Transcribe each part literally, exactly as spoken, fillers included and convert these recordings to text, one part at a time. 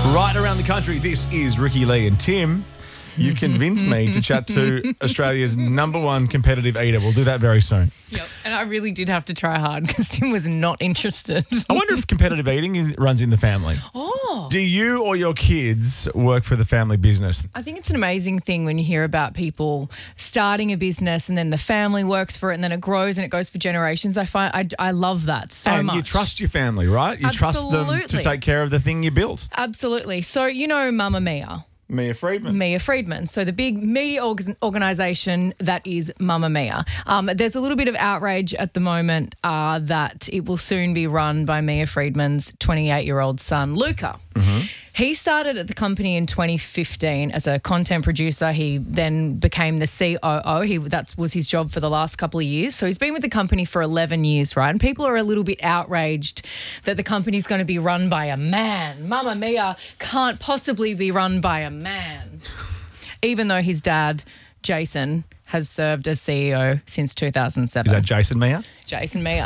Right around the country, this is Ricky Lee and Tim. You convinced me to chat to Australia's number one competitive eater. We'll do that very soon. Yep. And I really did have to try hard because Tim was not interested. I wonder if competitive eating is, runs in the family. Oh. Do you or your kids work for the family business? I think it's an amazing thing when you hear about people starting a business and then the family works for it and then it grows and it goes for generations. I find I, I love that so and much. you trust your family, right? You trust them to Absolutely. take care of the thing you built. Absolutely. So you know Mamma Mia. Mia Friedman. Mia Friedman. So the big media org- organisation that is Mamma Mia. Um, there's a little bit of outrage at the moment uh, that it will soon be run by Mia Friedman's twenty-eight-year-old son, Luca. Mm-hmm. He started at the company in twenty fifteen as a content producer. He then became the C O O. He that was his job for the last couple of years. So he's been with the company for eleven years, right? And people are a little bit outraged that the company's going to be run by a man. Mamma Mia can't possibly be run by a man, even though his dad, Jason, has served as C E O since two thousand seven. Is that Jason Mia? Jason Mia.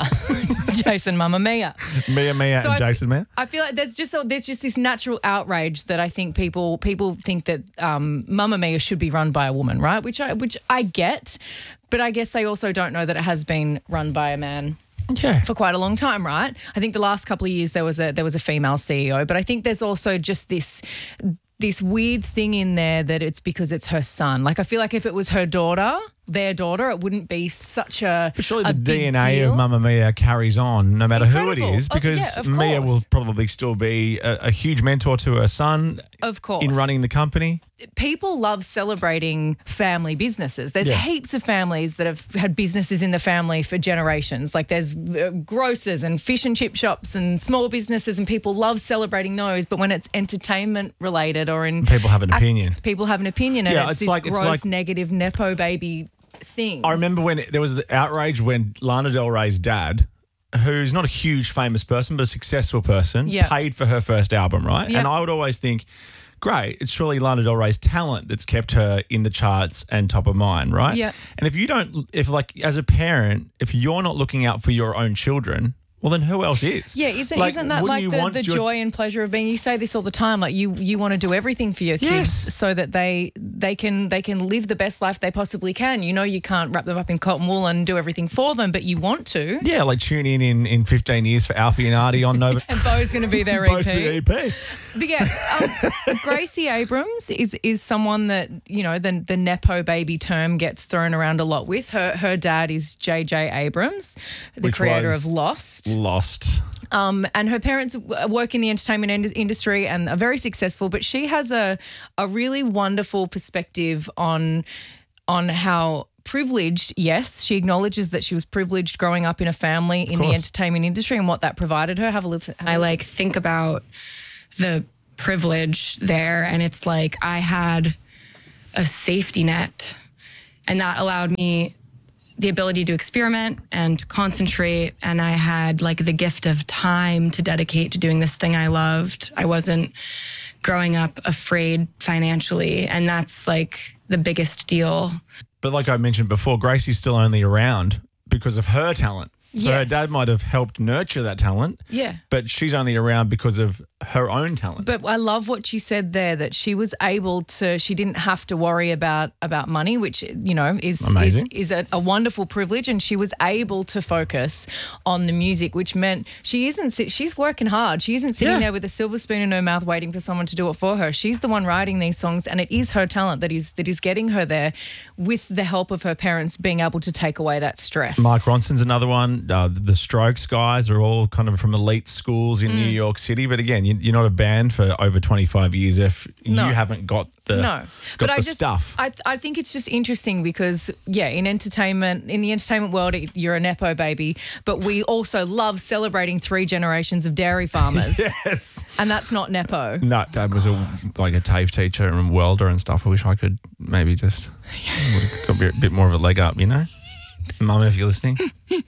Jason Mamma Mia. Mia Mia So and I, Jason Mia? I feel like there's just there's just this natural outrage that I think people people think that um, Mamma Mia should be run by a woman, right? Which I which I get, but I guess they also don't know that it has been run by a man. Yeah. For quite a long time, right? I think the last couple of years there was a there was a female C E O, but I think there's also just this this weird thing in there that it's because it's her son. Like I feel like if it was her daughter, their daughter, it wouldn't be such a But surely a the big D N A deal. of Mamma Mia carries on no matter who it Incredible. is, Oh, because yeah, of Mia course. will probably still be a, a huge mentor to her son Of course. in running the company. People love celebrating family businesses. There's Yeah. heaps of families that have had businesses in the family for generations. Like there's uh, grocers and fish and chip shops and small businesses, and people love celebrating those. But when it's entertainment related or in People have an opinion. people have an opinion, and Yeah, it's, it's this like- it's gross like- negative nepo baby thing. I remember when there was the outrage when Lana Del Rey's dad, who's not a huge famous person but a successful person, Yeah. paid for her first album, right? Yeah. And I would always think, great, it's surely Lana Del Rey's talent that's kept her in the charts and top of mind, right? Yeah. And if you don't, if like as a parent, if you're not looking out for your own children, well, then who else is? Yeah, isn't, Like, isn't that wouldn't like you the, want the your- joy and pleasure of being? You say this all the time, like you you want to do everything for your kids Yes. so that they they can they can live the best life they possibly can. You know, you can't wrap them up in cotton wool and do everything for them, but you want to. Yeah, like tune in in, in fifteen years for Alfie and Artie on Nova. And Bo's going to be their Post the E E P. P. But yeah, um, Gracie Abrams is is someone that, you know, the the nepo baby term gets thrown around a lot with. Her her dad is J J Abrams, the Which creator was of Lost. Lost. Um, and her parents w- work in the entertainment ind- industry and are very successful, but she has a a really wonderful perspective on on how privileged, yes, she acknowledges that she was privileged growing up in a family in the course. entertainment industry and what that provided her. Have a listen. I like think about the privilege there, and it's like I had a safety net, and that allowed me the ability to experiment and concentrate, and I had like the gift of time to dedicate to doing this thing I loved. I wasn't growing up afraid financially, and that's like the biggest deal. But like I mentioned before, Gracie's still only around because of her talent. So her Yes. dad might have helped nurture that talent. Yeah. But she's only around because of her own talent. But I love what she said there, that she was able to, she didn't have to worry about about money, which, you know, is is, Amazing. is a, a wonderful privilege. And she was able to focus on the music, which meant she isn't, sit- she's working hard. She isn't sitting Yeah. there with a silver spoon in her mouth waiting for someone to do it for her. She's the one writing these songs, and it is her talent that is that is getting her there with the help of her parents being able to take away that stress. Mark Ronson's another one. Uh, the Strokes guys are all kind of from elite schools in Mm. New York City. But again, you, you're not a band for over twenty-five years if No. you haven't got the, No, got but the I just stuff. I I think it's just interesting because yeah, in entertainment, in the entertainment world, it- you're a nepo baby, but we also love celebrating three generations of dairy farmers, Yes. and that's not nepo. No, Dad was a like a TAFE teacher and welder and stuff. I wish I could maybe just got a bit, bit more of a leg up, you know? Mum, if you're listening.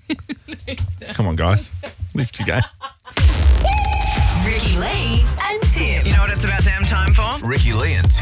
Come on, guys. Lift your game. Ricky Lee and Tim. You know what it's about damn time for? Ricky Lee and Tim.